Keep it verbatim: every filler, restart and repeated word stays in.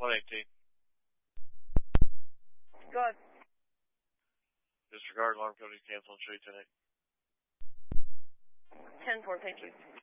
one eighteen. Go ahead. Disregard alarm code is canceled. Show you ten eight. ten four, thank you.